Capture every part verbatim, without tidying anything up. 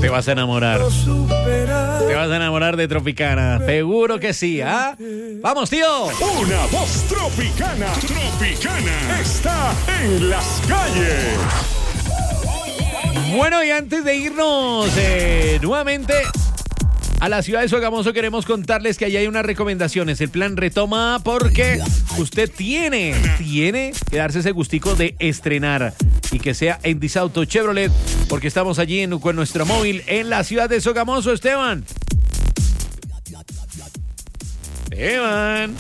Te vas a enamorar. Te vas a enamorar de Tropicana. Seguro que sí, ¿ah? ¡Vamos, tío! Una voz tropicana. Tropicana está en las calles. Bueno, y antes de irnos eh, nuevamente a la ciudad de Sogamoso, queremos contarles que allí hay unas recomendaciones. El plan retoma porque usted tiene, tiene que darse ese gustico de estrenar y que sea en Disauto Chevrolet, porque estamos allí en, con nuestro móvil en la ciudad de Sogamoso. Esteban. Esteban.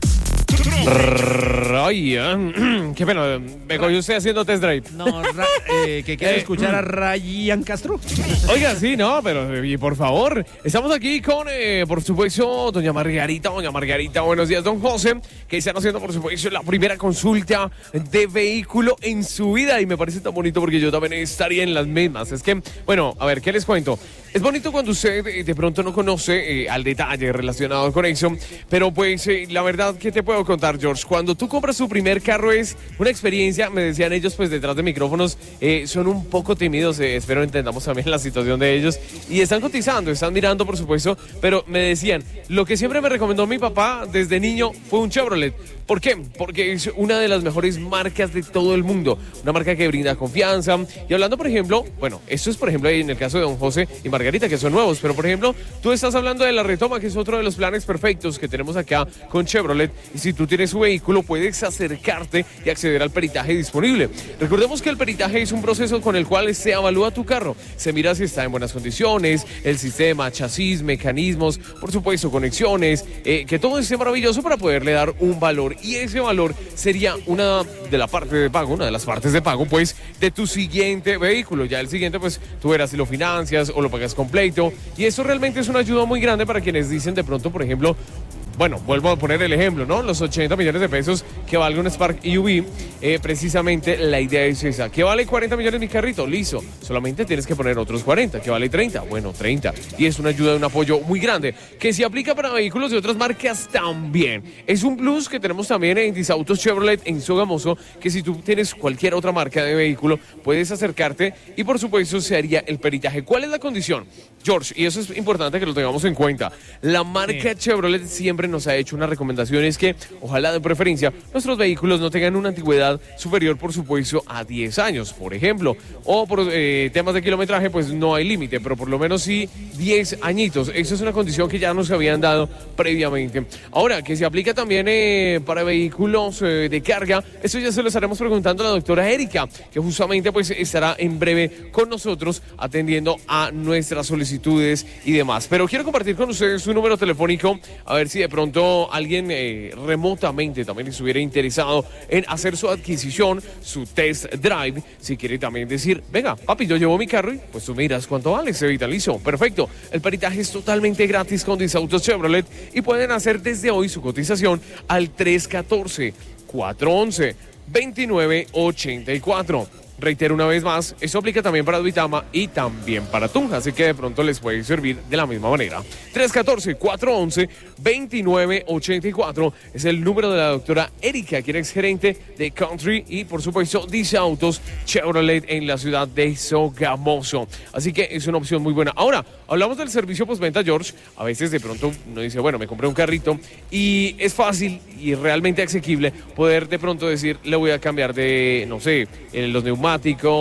Ay, eh, qué pena, me cogió usted haciendo test drive. No, ra, eh, que quiere escuchar a Ryan Castro. Oiga, sí, no, pero y por favor, estamos aquí con, eh, por supuesto, doña Margarita, doña Margarita, buenos días, don José, que están haciendo, por supuesto, la primera consulta de vehículo en su vida, y me parece tan bonito porque yo también estaría en las mismas. Es que, bueno, a ver, ¿qué les cuento? Es bonito cuando usted eh, de pronto no conoce eh, al detalle relacionado con eso, pero pues eh, la verdad, ¿qué te puedo contar, George? Cuando tú compras tu primer carro es una experiencia, me decían ellos pues detrás de micrófonos, eh, son un poco tímidos, eh, espero entendamos también la situación de ellos, y están cotizando, están mirando por supuesto, pero me decían, lo que siempre me recomendó mi papá desde niño fue un Chevrolet. ¿Por qué? Porque es una de las mejores marcas de todo el mundo, una marca que brinda confianza, y hablando por ejemplo, bueno, esto es por ejemplo en el caso de don José y Margarita, que son nuevos, pero por ejemplo, tú estás hablando de la retoma, que es otro de los planes perfectos que tenemos acá con Chevrolet, y si tú tienes su vehículo, puedes acercarte y acceder al peritaje disponible. Recordemos que el peritaje es un proceso con el cual se evalúa tu carro, se mira si está en buenas condiciones, el sistema, chasis, mecanismos, por supuesto, conexiones, eh, que todo esté maravilloso para poderle dar un valor, y ese valor sería una de la parte de pago, una de las partes de pago, pues, de tu siguiente vehículo. Ya el siguiente, pues, tú verás si lo financias o lo pagas completo, y eso realmente es una ayuda muy grande para quienes dicen de pronto, por ejemplo, bueno, vuelvo a poner el ejemplo, ¿no? Los ochenta millones de pesos que valga un Spark E U V, eh, precisamente la idea es esa. ¿Qué vale cuarenta millones mi carrito? Listo. Solamente tienes que poner otros cuarenta. ¿Qué vale treinta? Bueno, treinta. Y es una ayuda, un apoyo muy grande, que se aplica para vehículos de otras marcas también. Es un plus que tenemos también en Disautos Chevrolet en Sogamoso, que si tú tienes cualquier otra marca de vehículo, puedes acercarte y por supuesto se haría el peritaje. ¿Cuál es la condición, George? Y eso es importante que lo tengamos en cuenta. La marca sí. Chevrolet siempre nos ha hecho una recomendación, es que ojalá de preferencia nuestros vehículos no tengan una antigüedad superior por supuesto a diez años, por ejemplo, o por eh, temas de kilometraje pues no hay límite, pero por lo menos sí diez añitos. Esa es una condición que ya nos habían dado previamente. Ahora, que se aplica también eh, para vehículos eh, de carga, eso ya se lo estaremos preguntando a la doctora Erika, que justamente pues estará en breve con nosotros atendiendo a nuestras solicitudes y demás. Pero quiero compartir con ustedes su número telefónico, a ver si de pronto alguien eh, remotamente también estuviera interesado en hacer su adquisición, su test drive, si quiere también decir, venga, papi, yo llevo mi carro y pues tú miras cuánto vale, se vitalizo. Perfecto, el peritaje es totalmente gratis con Disautos Chevrolet y pueden hacer desde hoy su cotización al tres uno cuatro, cuatro uno uno, dos nueve ocho cuatro. Reitero una vez más, eso aplica también para Duitama y también para Tunja, así que de pronto les puede servir de la misma manera. tres uno cuatro, cuatro uno uno, dos nueve ocho cuatro es el número de la doctora Erika, quien es gerente de Country y por supuesto Disautos Chevrolet en la ciudad de Sogamoso. Así que es una opción muy buena. Ahora, hablamos del servicio postventa, George. A veces de pronto uno dice, bueno, me compré un carrito y es fácil y realmente asequible poder de pronto decir, le voy a cambiar de, no sé, los neumáticos,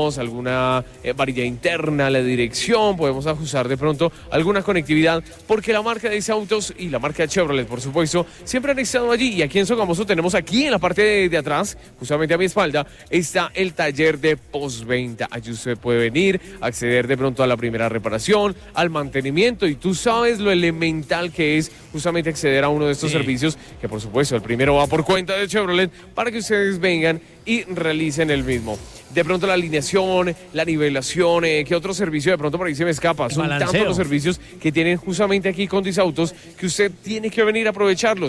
alguna eh, varilla interna, la dirección, podemos ajustar de pronto alguna conectividad, porque la marca de Disautos y la marca de Chevrolet, por supuesto, siempre han estado allí. Y aquí en Sogamoso tenemos aquí en la parte de, de atrás, justamente a mi espalda, está el taller de postventa. Allí usted puede venir, acceder de pronto a la primera reparación, al mantenimiento, y tú sabes lo elemental que es justamente acceder a uno de estos sí. servicios, que por supuesto el primero va por cuenta de Chevrolet, para que ustedes vengan y realicen el mismo. De pronto la alineación, la nivelación, eh, ¿qué otro servicio de pronto por ahí se me escapa? Son tantos los servicios que tienen justamente aquí con Disautos que usted tiene que venir a aprovecharlos.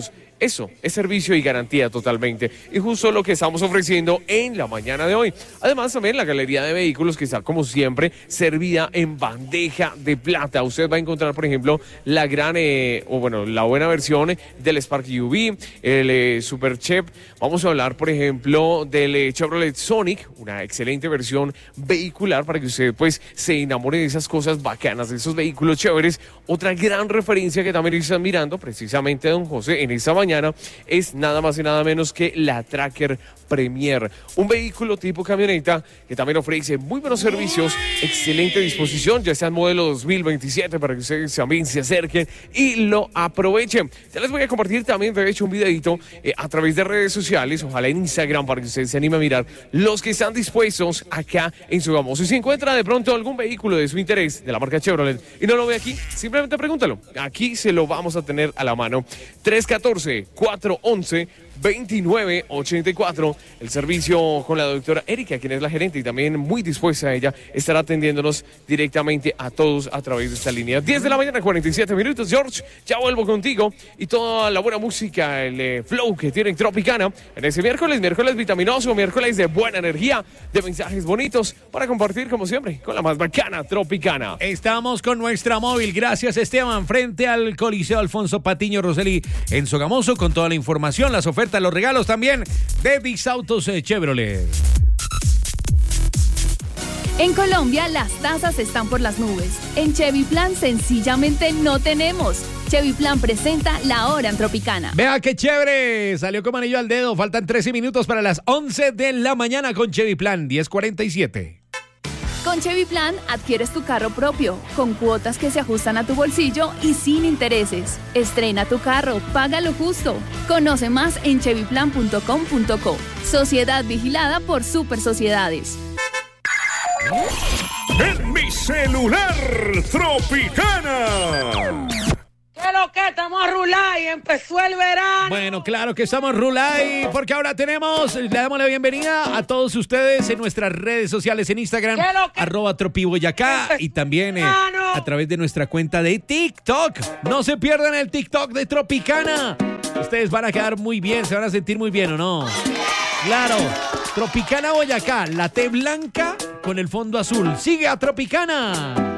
Eso es servicio y garantía totalmente. Y justo lo que estamos ofreciendo en la mañana de hoy. Además, también la galería de vehículos que está, como siempre, servida en bandeja de plata. Usted va a encontrar, por ejemplo, la gran, eh, o bueno, la buena versión del Spark U V, el eh, Super Chep. Vamos a hablar, por ejemplo, del eh, Chevrolet Sonic, una excelente versión vehicular para que usted, pues, se enamore de esas cosas bacanas, de esos vehículos chéveres. Otra gran referencia que también están mirando, precisamente, don José, en esta mañana, es nada más y nada menos que la Tracker Premier, un vehículo tipo camioneta que también ofrece muy buenos servicios, excelente disposición, ya está en modelo dos mil veintisiete para que ustedes también se acerquen y lo aprovechen. Ya les voy a compartir también, de hecho, un videito eh, a través de redes sociales, ojalá en Instagram, para que ustedes se animen a mirar los que están dispuestos acá en Sogamoso. Y si encuentra de pronto algún vehículo de su interés de la marca Chevrolet y no lo ve aquí, simplemente pregúntalo, aquí se lo vamos a tener a la mano. Tres uno cuatro, cuatro uno uno, veintinueve ochenta y cuatro, el servicio con la doctora Erika, quien es la gerente y también muy dispuesta a ella, estará atendiéndonos directamente a todos a través de esta línea. diez de la mañana, cuarenta y siete minutos, George, ya vuelvo contigo y toda la buena música, el eh, flow que tiene Tropicana en ese miércoles, miércoles vitaminoso, miércoles de buena energía, de mensajes bonitos para compartir como siempre con la más bacana Tropicana. Estamos con nuestra móvil, gracias Esteban, frente al Coliseo Alfonso Patiño Rosselli en Sogamoso, con toda la información, las ofertas, los regalos también de Dix Autos Chevrolet. En Colombia las tasas están por las nubes. En Chevy Plan sencillamente no tenemos. Chevy Plan presenta la hora en Tropicana. Vea qué chévere, salió como anillo al dedo. Faltan trece minutos para las once de la mañana con Chevy Plan, diez cuarenta y siete. Con Chevy Plan adquieres tu carro propio, con cuotas que se ajustan a tu bolsillo y sin intereses. Estrena tu carro, paga lo justo. Conoce más en chevy plan punto com punto co. Sociedad vigilada por Super Sociedades. En mi celular, Tropicana. ¿Qué lo que estamos a rular y empezó el verano? Bueno, claro que estamos Rulay, porque ahora tenemos, le damos la bienvenida a todos ustedes en nuestras redes sociales, en Instagram, ¿Qué lo que? arroba Tropiboyacá, y también eh, a través de nuestra cuenta de TikTok. No se pierdan el TikTok de Tropicana. Ustedes van a quedar muy bien, se van a sentir muy bien, ¿o no? Claro, Tropicana Boyacá, la T blanca con el fondo azul. Sigue a Tropicana.